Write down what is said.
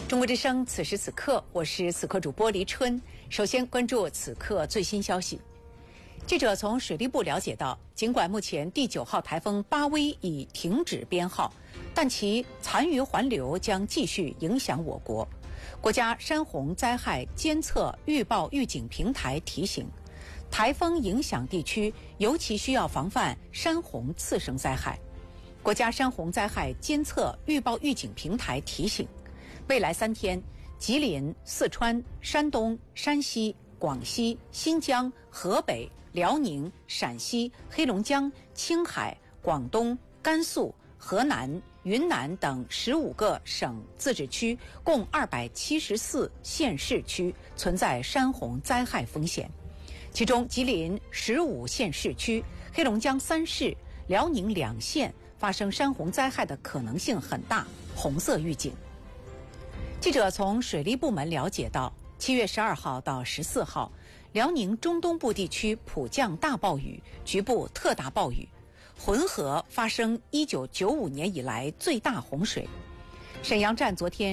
中国之声，此时此刻，我是此刻主播黎春。首先关注此刻最新消息。记者从水利部了解到，尽管目前第9号台风巴威已停止编号，但其残余环流将继续影响我国。国家山洪灾害监测预报预警平台提醒，台风影响地区尤其需要防范山洪次生灾害。国家山洪灾害监测预报预警平台提醒，未来3天，吉林、四川、山东、山西、广西、新疆、河北、辽宁、陕西、黑龙江、青海、广东、甘肃、河南、云南等15个省自治区共274县市区存在山洪灾害风险，其中吉林15县市区、黑龙江3市、辽宁2县发生山洪灾害的可能性很大，红色预警。记者从水利部门了解到，7月12号到14号，辽宁中东部地区普降大暴雨，局部特大暴雨，浑河发生1995年以来最大洪水。沈阳站昨天